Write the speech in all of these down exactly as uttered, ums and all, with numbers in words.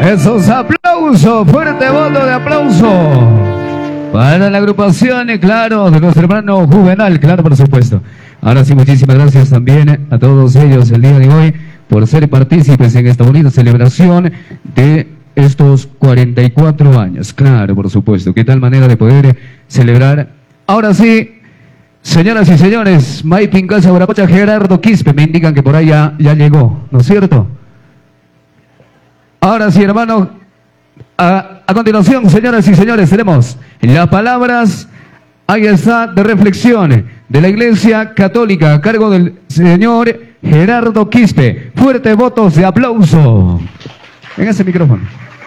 Esos aplausos, fuerte voto de aplauso para la agrupación, claro, de nuestro hermano Juvenal, claro, por supuesto. Ahora sí, muchísimas gracias también a todos ellos el día de hoy por ser partícipes en esta bonita celebración de estos cuarenta y cuatro años. Claro, por supuesto, qué tal manera de poder celebrar. Ahora sí, señoras y señores, Maipin Casa Guarapacha, Gerardo Quispe, me indican que por ahí ya, ya llegó, ¿no es cierto? Ahora sí, hermano, a, a continuación, señoras y señores, tenemos las palabras, ahí está, de reflexión de la Iglesia Católica a cargo del señor Gerardo Quispe. Fuertes votos de aplauso en ese micrófono.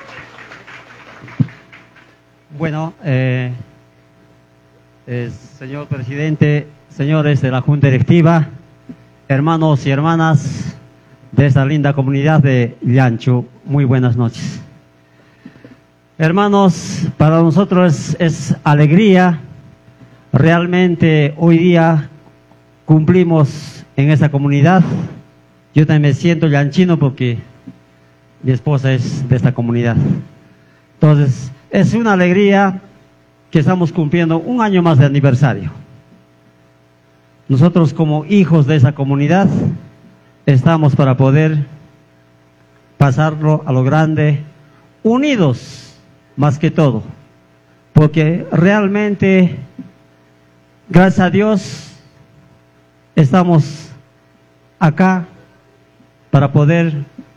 Bueno, eh, eh, señor presidente, señores de la Junta Directiva, hermanos y hermanas de esta linda comunidad de Llanchu, muy buenas noches. Hermanos, para nosotros es, es alegría. Realmente hoy día cumplimos en esta comunidad. Yo también me siento llanchino porque mi esposa es de esta comunidad. Entonces, es una alegría que estamos cumpliendo un año más de aniversario. Nosotros como hijos de esa comunidad estamos para poder pasarlo a lo grande, unidos más que todo, porque realmente, gracias a Dios, estamos acá para poder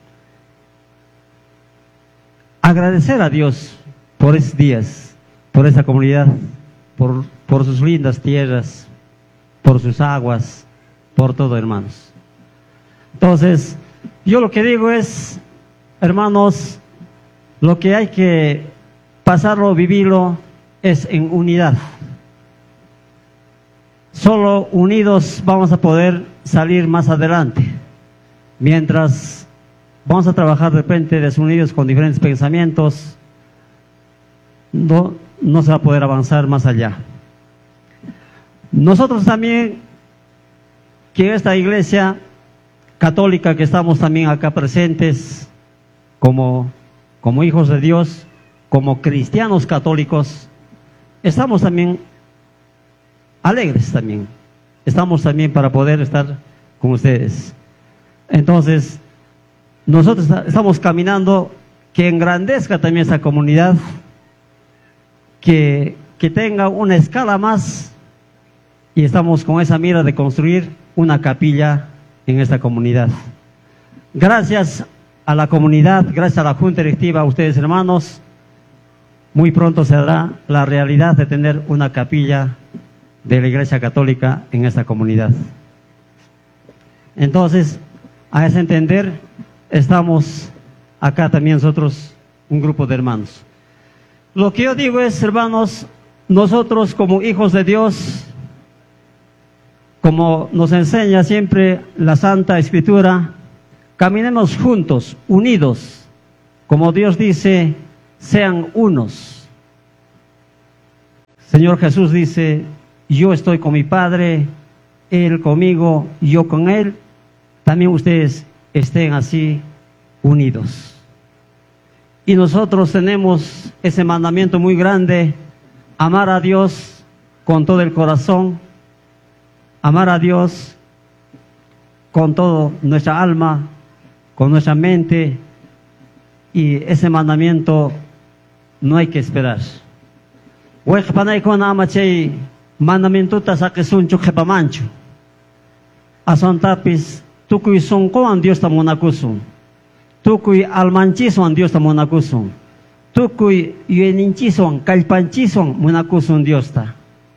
agradecer a Dios por esos días, por esa comunidad, por, por sus lindas tierras, por sus aguas, por todo, hermanos. Entonces, yo lo que digo es, hermanos, lo que hay que pasarlo, vivirlo, es en unidad. Solo unidos vamos a poder salir más adelante. Mientras vamos a trabajar de repente desunidos con diferentes pensamientos, no, no se va a poder avanzar más allá. Nosotros también, que esta iglesia católica que estamos también acá presentes, como, como hijos de Dios, como cristianos católicos, estamos también alegres también. Estamos también para poder estar con ustedes. Entonces, nosotros estamos caminando que engrandezca también esa comunidad, que, que tenga una escala más, y estamos con esa mira de construir una capilla en esta comunidad. Gracias a la comunidad, gracias a la Junta Directiva, a ustedes hermanos, muy pronto se dará la realidad de tener una capilla de la Iglesia Católica en esta comunidad. Entonces, a ese entender, estamos acá también nosotros, un grupo de hermanos. Lo que yo digo es, hermanos, nosotros como hijos de Dios, como nos enseña siempre la Santa Escritura, caminemos juntos, unidos, como Dios dice, sean unos. Señor Jesús dice, yo estoy con mi Padre, Él conmigo, yo con Él, también ustedes estén así unidos. Y nosotros tenemos ese mandamiento muy grande, amar a Dios con todo el corazón, amar a Dios con toda nuestra alma, con nuestra mente, y ese mandamiento no hay que esperar. Mandamiento tasakesuncho jepamancho. Asontapis, tukuy sonkoan Dios tamonakusun. Tukuy almanchison Dios tamonakusun. Tukuy yueninchison, kalpanchison monakusun Dios ta.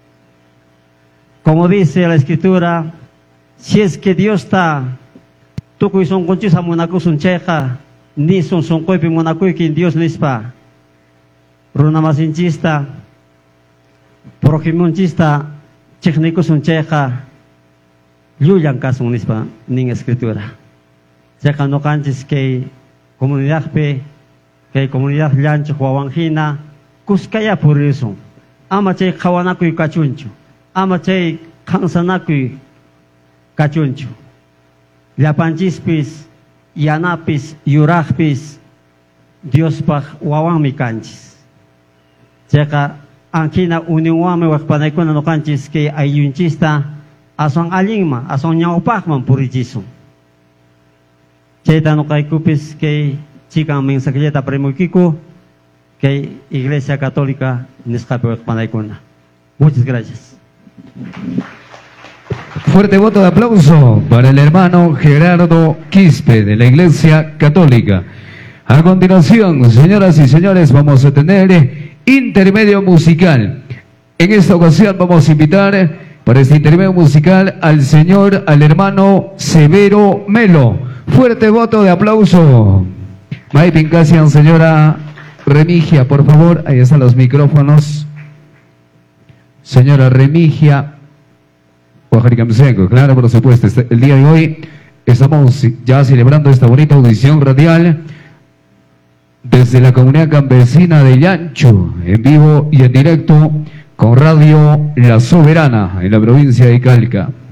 Como dice la Escritura, si es que Dios está, tukuy son conchisa monakusun cheja, ni son son koipi monakuykin Dios nispa. Runamasinchista, projimunchista, chechnikusun cheja, yuyan kasun nispa, nin Escritura. Cheja no canchis que comunidad pe, que comunidad llancho huawanjina, kuskaya por eso. Ama che kawanakuy kachuncho. Ama chay kansanakuy kachunchu. Llapanchispis, yanapis, yurajpis, Dios pag wawan mi canchis. Chaka ankina union wame wakpanaykuna no canchis que ayunchista asong alingma, asong ñawpakman purichisun. Chayta no kay kupis kay chikang mensajeta premukiku kay Iglesia Católica nisqapi wakpanaykuna. Muchas gracias. Fuerte voto de aplauso para el hermano Gerardo Quispe de la Iglesia Católica. A continuación, señoras y señores, vamos a tener intermedio musical. En esta ocasión vamos a invitar para este intermedio musical al señor, al hermano Severo Melo. Fuerte voto de aplauso. Maipin Casian, señora Remigia, por favor, ahí están los micrófonos. Señora Remigia, Oaxaca, claro, por supuesto. El día de hoy estamos ya celebrando esta bonita audición radial desde la comunidad campesina de Llancho, en vivo y en directo con Radio La Soberana en la provincia de Calca.